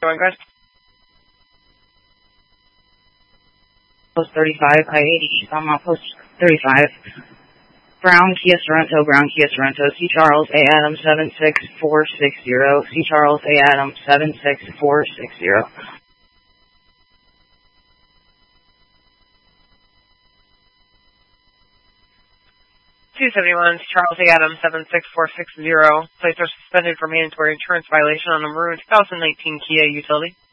Going good. Post 35, I-80, I'm on post 35. Brown Kia Sorento, C. Charles A. Adam 76460, C. Charles A. Adam 76460. 271, Charles A. Adam 76460. Plates are suspended for mandatory insurance violation on a maroon 2019 Kia Utility.